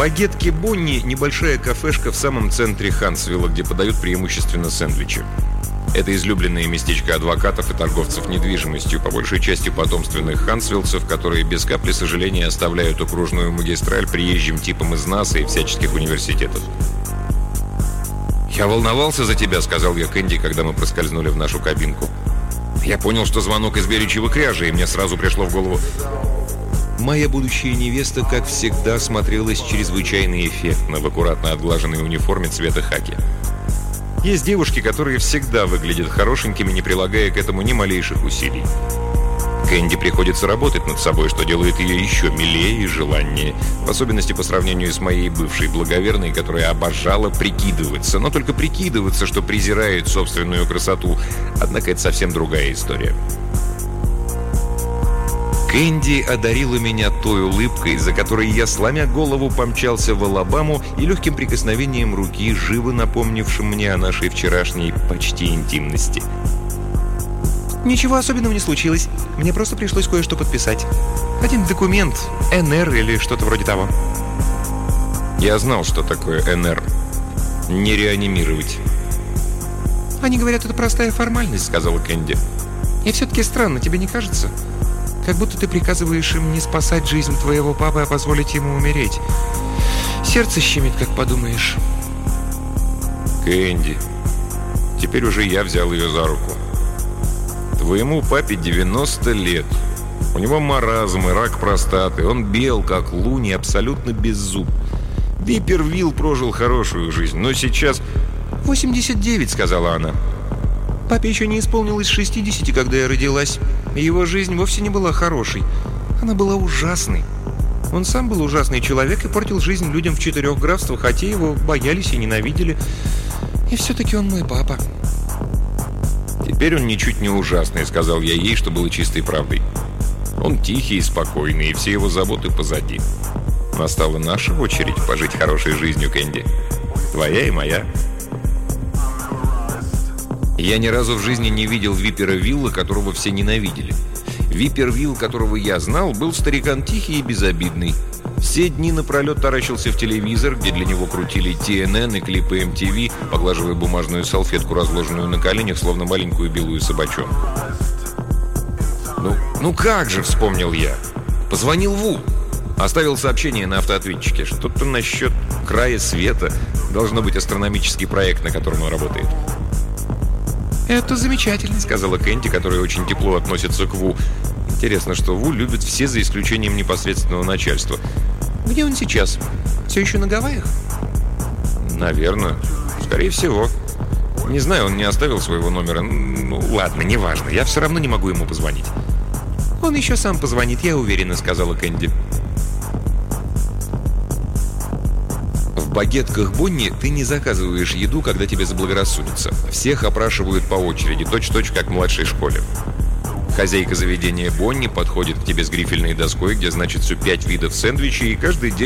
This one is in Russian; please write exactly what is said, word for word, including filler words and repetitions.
Багетки Бонни – небольшая кафешка в самом центре Хансвилла, где подают преимущественно сэндвичи. Это излюбленное местечко адвокатов и торговцев недвижимостью, по большей части потомственных хансвиллцев, которые без капли сожаления оставляют окружную магистраль приезжим типам из НАСА и всяческих университетов. «Я волновался за тебя», — сказал я Кэнди, когда мы проскользнули в нашу кабинку. «Я понял, что звонок из Беричьего кряжа, и мне сразу пришло в голову...» Моя будущая невеста, как всегда, смотрелась чрезвычайно эффектно в аккуратно отглаженной униформе цвета хаки. Есть девушки, которые всегда выглядят хорошенькими, не прилагая к этому ни малейших усилий. Кэнди приходится работать над собой, что делает ее еще милее и желаннее, в особенности по сравнению с моей бывшей благоверной, которая обожала прикидываться, но только прикидываться, что презирает собственную красоту. Однако это совсем другая история. Кэнди одарила меня той улыбкой, за которой я, сломя голову, помчался в Алабаму, и легким прикосновением руки, живо напомнившим мне о нашей вчерашней почти интимности. «Ничего особенного не случилось. Мне просто пришлось кое-что подписать. Один документ, эн эр или что-то вроде того». Я знал, что такое эн эр. Не реанимировать. «Они говорят, это простая формальность», — сказала Кэнди. «И все-таки странно, тебе не кажется? Как будто ты приказываешь им не спасать жизнь твоего папы, а позволить ему умереть. Сердце щемит, как подумаешь». «Кэнди, теперь уже я взял ее за руку. Твоему папе девяносто лет. У него маразм и рак простаты. Он бел, как лунь, и абсолютно без зуб. Випервилл прожил хорошую жизнь, но сейчас...» «восемьдесят девять», — сказала она. «Папе еще не исполнилось шестидесяти, когда я родилась. И его жизнь вовсе не была хорошей. Она была ужасной. Он сам был ужасный человек и портил жизнь людям в четырех графствах, а те его боялись и ненавидели. И все-таки он мой папа». «Теперь он ничуть не ужасный», — сказал я ей, что было чистой правдой. «Он тихий и спокойный, и все его заботы позади. Настала наша очередь пожить хорошей жизнью, Кэнди. Твоя и моя». Я ни разу в жизни не видел Випервилла, которого все ненавидели. Випервилл, которого я знал, был старикан тихий и безобидный. Все дни напролет таращился в телевизор, где для него крутили ти эн эн и клипы эм ти ви, поглаживая бумажную салфетку, разложенную на коленях, словно маленькую белую собачонку. «Ну, ну как же», — вспомнил я. Позвонил Ву. Оставил сообщение на автоответчике. Что-то насчет края света. Должно быть астрономический проект, на котором он работает. «Это замечательно», — сказала Кэнди, которая очень тепло относится к Ву. Интересно, что Ву любит все, за исключением непосредственного начальства. «Где он сейчас? Все еще на Гавайях?» «Наверное. Скорее всего. Не знаю, он не оставил своего номера. Ну, ладно, неважно. Я все равно не могу ему позвонить». «Он еще сам позвонит, я уверена», — сказала Кэнди. В багетках Бонни ты не заказываешь еду, когда тебе заблагорассудится. Всех опрашивают по очереди, точь-в-точь, как в младшей школе. Хозяйка заведения Бонни подходит к тебе с грифельной доской, где значится пять видов сэндвичей, и каждый день